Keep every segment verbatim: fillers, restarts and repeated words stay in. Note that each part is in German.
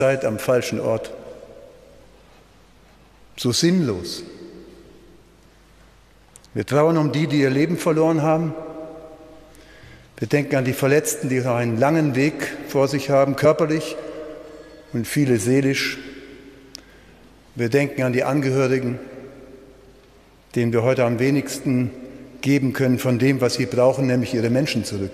Zeit am falschen Ort. So sinnlos. Wir trauern um die, die ihr Leben verloren haben. Wir denken an die Verletzten, die noch einen langen Weg vor sich haben, körperlich und viele seelisch. Wir denken an die Angehörigen, denen wir heute am wenigsten geben können von dem, was sie brauchen, nämlich ihre Menschen zurück.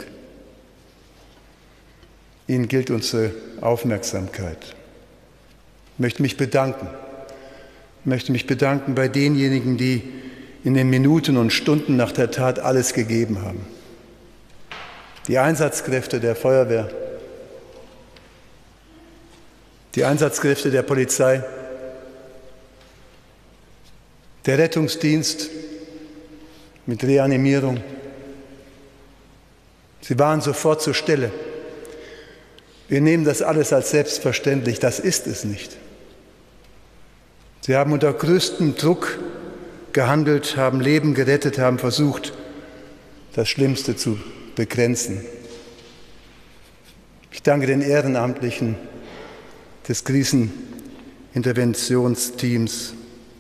Ihnen gilt unsere Aufmerksamkeit. Ich möchte mich bedanken. Ich möchte mich bedanken bei denjenigen, die in den Minuten und Stunden nach der Tat alles gegeben haben. Die Einsatzkräfte der Feuerwehr, die Einsatzkräfte der Polizei, der Rettungsdienst mit Reanimierung. Sie waren sofort zur Stelle. Wir nehmen das alles als selbstverständlich. Das ist es nicht. Sie haben unter größtem Druck gehandelt, haben Leben gerettet, haben versucht, das Schlimmste zu begrenzen. Ich danke den Ehrenamtlichen des Kriseninterventionsteams.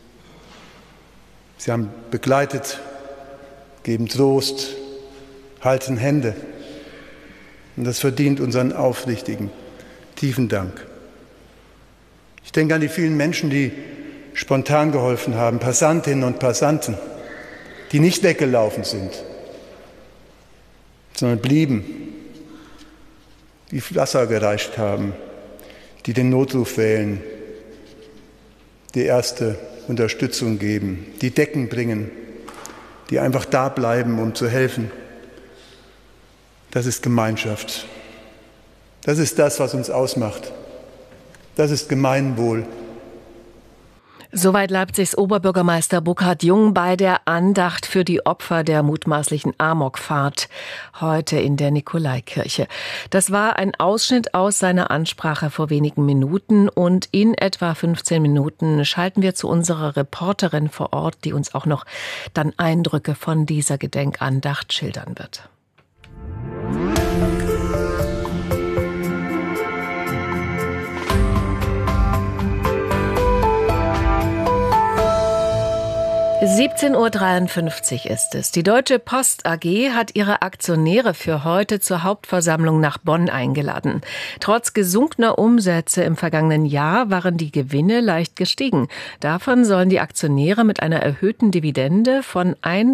Sie haben begleitet, geben Trost, halten Hände. Und das verdient unseren aufrichtigen, tiefen Dank. Ich denke an die vielen Menschen, die spontan geholfen haben, Passantinnen und Passanten, die nicht weggelaufen sind, sondern blieben, die Wasser gereicht haben, die den Notruf wählen, die erste Unterstützung geben, die Decken bringen, die einfach da bleiben, um zu helfen. Das ist Gemeinschaft. Das ist das, was uns ausmacht. Das ist Gemeinwohl. Soweit Leipzigs Oberbürgermeister Burkhard Jung bei der Andacht für die Opfer der mutmaßlichen Amokfahrt heute in der Nikolaikirche. Das war ein Ausschnitt aus seiner Ansprache vor wenigen Minuten und in etwa fünfzehn Minuten schalten wir zu unserer Reporterin vor Ort, die uns auch noch dann Eindrücke von dieser Gedenkandacht schildern wird. siebzehn Uhr dreiundfünfzig ist es. Die Deutsche Post A G hat ihre Aktionäre für heute zur Hauptversammlung nach Bonn eingeladen. Trotz gesunkener Umsätze im vergangenen Jahr waren die Gewinne leicht gestiegen. Davon sollen die Aktionäre mit einer erhöhten Dividende von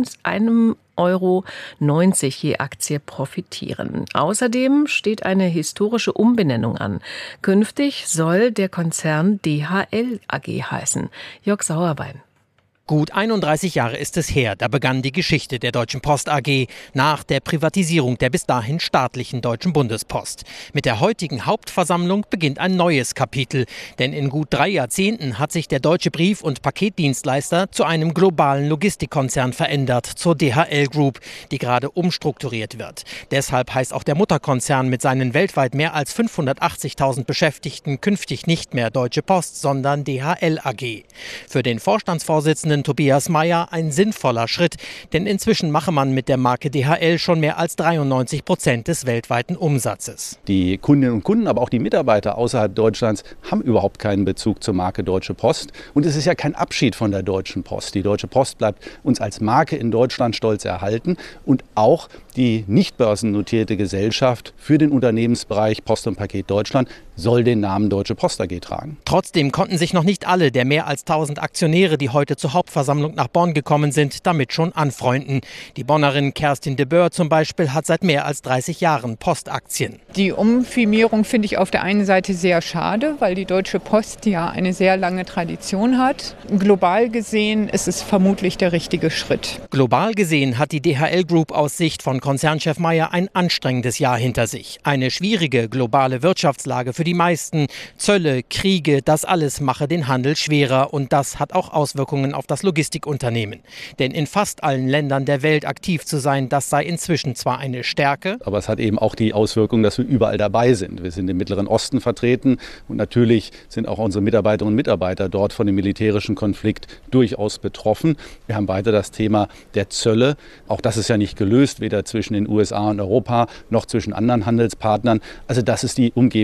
einem Euro neunzig je Aktie profitieren. Außerdem steht eine historische Umbenennung an. Künftig soll der Konzern D H L A G heißen. Jörg Sauerwein. Gut einunddreißig Jahre ist es her, da begann die Geschichte der Deutschen Post A G nach der Privatisierung der bis dahin staatlichen Deutschen Bundespost. Mit der heutigen Hauptversammlung beginnt ein neues Kapitel, denn in gut drei Jahrzehnten hat sich der deutsche Brief- und Paketdienstleister zu einem globalen Logistikkonzern verändert, zur D H L Group, die gerade umstrukturiert wird. Deshalb heißt auch der Mutterkonzern mit seinen weltweit mehr als fünfhundertachtzigtausend Beschäftigten künftig nicht mehr Deutsche Post, sondern D H L A G. Für den Vorstandsvorsitzenden Tobias Meyer ein sinnvoller Schritt, denn inzwischen mache man mit der Marke D H L schon mehr als dreiundneunzig Prozent des weltweiten Umsatzes. Die Kundinnen und Kunden, aber auch die Mitarbeiter außerhalb Deutschlands haben überhaupt keinen Bezug zur Marke Deutsche Post. Und es ist ja kein Abschied von der Deutschen Post. Die Deutsche Post bleibt uns als Marke in Deutschland stolz erhalten. Und auch die nicht börsennotierte Gesellschaft für den Unternehmensbereich Post und Paket Deutschland soll den Namen Deutsche Post A G tragen. Trotzdem konnten sich noch nicht alle der mehr als tausend Aktionäre, die heute zur Hauptversammlung nach Bonn gekommen sind, damit schon anfreunden. Die Bonnerin Kerstin de Boer zum Beispiel hat seit mehr als dreißig Jahren Postaktien. Die Umfirmierung finde ich auf der einen Seite sehr schade, weil die Deutsche Post ja eine sehr lange Tradition hat. Global gesehen ist es vermutlich der richtige Schritt. Global gesehen hat die D H L Group aus Sicht von Konzernchef Meyer ein anstrengendes Jahr hinter sich. Eine schwierige globale Wirtschaftslage für die meisten. Zölle, Kriege, das alles mache den Handel schwerer und das hat auch Auswirkungen auf das Logistikunternehmen. Denn in fast allen Ländern der Welt aktiv zu sein, das sei inzwischen zwar eine Stärke. Aber es hat eben auch die Auswirkung, dass wir überall dabei sind. Wir sind im Mittleren Osten vertreten und natürlich sind auch unsere Mitarbeiterinnen und Mitarbeiter dort von dem militärischen Konflikt durchaus betroffen. Wir haben weiter das Thema der Zölle. Auch das ist ja nicht gelöst, weder zwischen den U S A und Europa noch zwischen anderen Handelspartnern. Also das ist die Umgebung, mit der wir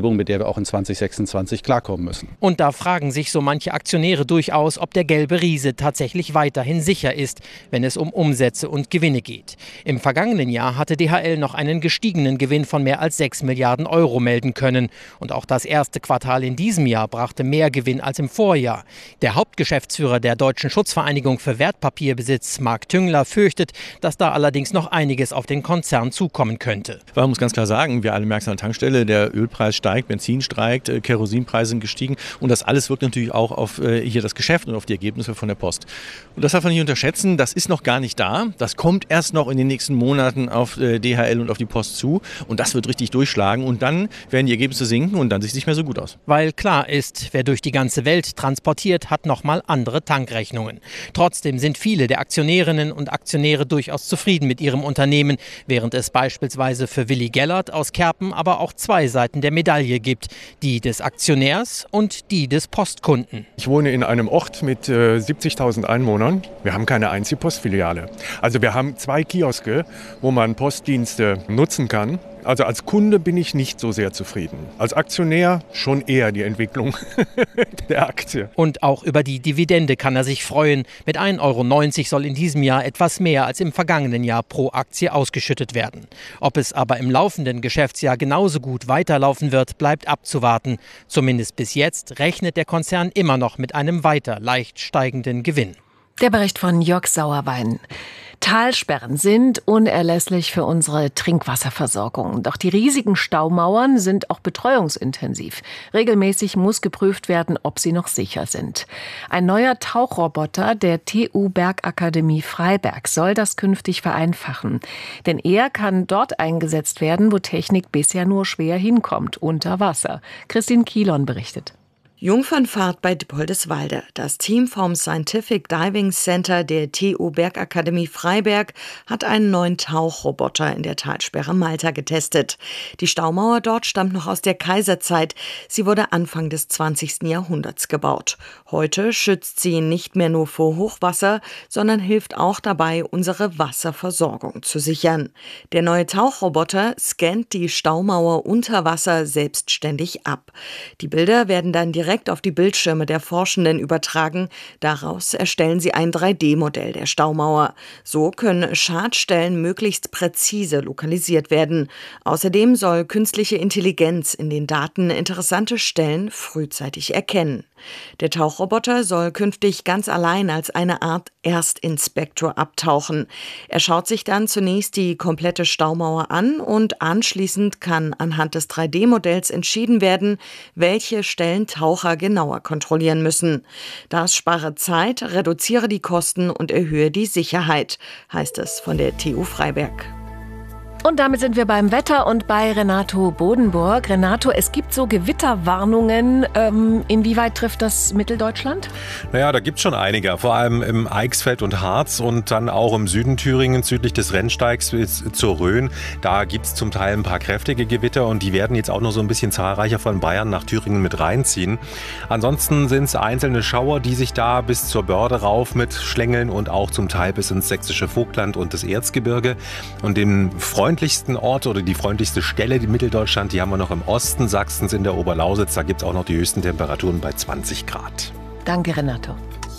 auch in zwanzig sechsundzwanzig klarkommen müssen. Und da fragen sich so manche Aktionäre durchaus, ob der gelbe Riese tatsächlich weiterhin sicher ist, wenn es um Umsätze und Gewinne geht. Im vergangenen Jahr hatte D H L noch einen gestiegenen Gewinn von mehr als sechs Milliarden Euro melden können. Und auch das erste Quartal in diesem Jahr brachte mehr Gewinn als im Vorjahr. Der Hauptgeschäftsführer der Deutschen Schutzvereinigung für Wertpapierbesitz, Marc Tüngler, fürchtet, dass da allerdings noch einiges auf den Konzern zukommen könnte. Man muss ganz klar sagen, wir alle merken es an der Tankstelle, der Ölpreis steigt, Benzin steigt, Kerosinpreise sind gestiegen und das alles wirkt natürlich auch auf äh, hier das Geschäft und auf die Ergebnisse von der Post. Und das darf man nicht unterschätzen, das ist noch gar nicht da, das kommt erst noch in den nächsten Monaten auf äh, D H L und auf die Post zu und das wird richtig durchschlagen und dann werden die Ergebnisse sinken und dann sieht es nicht mehr so gut aus. Weil klar ist, wer durch die ganze Welt transportiert, hat nochmal andere Tankrechnungen. Trotzdem sind viele der Aktionärinnen und Aktionäre durchaus zufrieden mit ihrem Unternehmen, während es beispielsweise für Willi Gellert aus Kerpen aber auch zwei Seiten der Medaille gibt, die des Aktionärs und die des Postkunden. Ich wohne in einem Ort mit äh, siebzigtausend Einwohnern. Wir haben keine einzige Postfiliale. Also wir haben zwei Kioske, wo man Postdienste nutzen kann. Also als Kunde bin ich nicht so sehr zufrieden. Als Aktionär schon eher die Entwicklung der Aktie. Und auch über die Dividende kann er sich freuen. Mit ein Euro neunzig soll in diesem Jahr etwas mehr als im vergangenen Jahr pro Aktie ausgeschüttet werden. Ob es aber im laufenden Geschäftsjahr genauso gut weiterlaufen wird, bleibt abzuwarten. Zumindest bis jetzt rechnet der Konzern immer noch mit einem weiter leicht steigenden Gewinn. Der Bericht von Jörg Sauerwein. Talsperren sind unerlässlich für unsere Trinkwasserversorgung. Doch die riesigen Staumauern sind auch betreuungsintensiv. Regelmäßig muss geprüft werden, ob sie noch sicher sind. Ein neuer Tauchroboter der T U Bergakademie Freiberg soll das künftig vereinfachen. Denn er kann dort eingesetzt werden, wo Technik bisher nur schwer hinkommt, unter Wasser. Christine Kielon berichtet. Jungfernfahrt bei Dippoldiswalde. Das Team vom Scientific Diving Center der T U Bergakademie Freiberg hat einen neuen Tauchroboter in der Talsperre Malta getestet. Die Staumauer dort stammt noch aus der Kaiserzeit. Sie wurde Anfang des zwanzigsten Jahrhunderts gebaut. Heute schützt sie nicht mehr nur vor Hochwasser, sondern hilft auch dabei, unsere Wasserversorgung zu sichern. Der neue Tauchroboter scannt die Staumauer unter Wasser selbstständig ab. Die Bilder werden dann direkt direkt auf die Bildschirme der Forschenden übertragen. Daraus erstellen sie ein drei D Modell der Staumauer. So können Schadstellen möglichst präzise lokalisiert werden. Außerdem soll künstliche Intelligenz in den Daten interessante Stellen frühzeitig erkennen. Der Tauchroboter soll künftig ganz allein als eine Art Erstinspektor abtauchen. Er schaut sich dann zunächst die komplette Staumauer an und anschließend kann anhand des drei D Modells entschieden werden, welche Stellen Taucher genauer kontrollieren müssen. Das spare Zeit, reduziere die Kosten und erhöhe die Sicherheit, heißt es von der T U Freiberg. Und damit sind wir beim Wetter und bei Renato Bodenburg. Renato, es gibt so Gewitterwarnungen. Ähm, inwieweit trifft das Mitteldeutschland? Naja, da gibt es schon einige. Vor allem im Eichsfeld und Harz und dann auch im Süden Thüringens, südlich des Rennsteigs bis zur Rhön. Da gibt es zum Teil ein paar kräftige Gewitter und die werden jetzt auch noch so ein bisschen zahlreicher von Bayern nach Thüringen mit reinziehen. Ansonsten sind es einzelne Schauer, die sich da bis zur Börde rauf mit schlängeln und auch zum Teil bis ins sächsische Vogtland und das Erzgebirge. Und den Freund freundlichsten Ort oder die freundlichste Stelle, die Mitteldeutschland, die haben wir noch im Osten Sachsens in der Oberlausitz. Da gibt es auch noch die höchsten Temperaturen bei zwanzig Grad. Danke, Renato.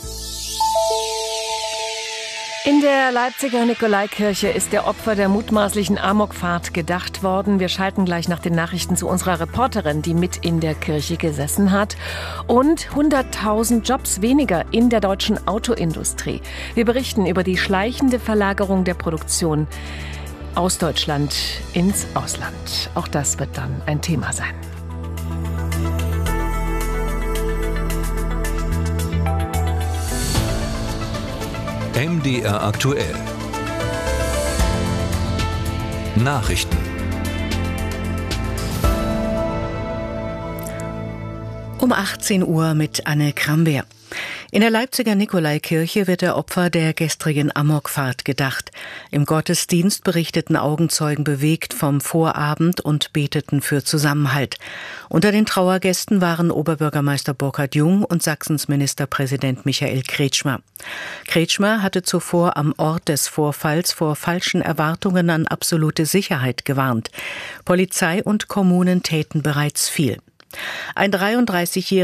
In der Leipziger Nikolaikirche ist der Opfer der mutmaßlichen Amokfahrt gedacht worden. Wir schalten gleich nach den Nachrichten zu unserer Reporterin, die mit in der Kirche gesessen hat. Und hunderttausend Jobs weniger in der deutschen Autoindustrie. Wir berichten über die schleichende Verlagerung der Produktion aus Deutschland ins Ausland. Auch das wird dann ein Thema sein. M D R aktuell. Nachrichten. Um achtzehn Uhr mit Anne Krambeer. In der Leipziger Nikolaikirche wird der Opfer der gestrigen Amokfahrt gedacht. Im Gottesdienst berichteten Augenzeugen bewegt vom Vorabend und beteten für Zusammenhalt. Unter den Trauergästen waren Oberbürgermeister Burkhard Jung und Sachsens Ministerpräsident Michael Kretschmer. Kretschmer hatte zuvor am Ort des Vorfalls vor falschen Erwartungen an absolute Sicherheit gewarnt. Polizei und Kommunen täten bereits viel. Ein dreiunddreißigjähriger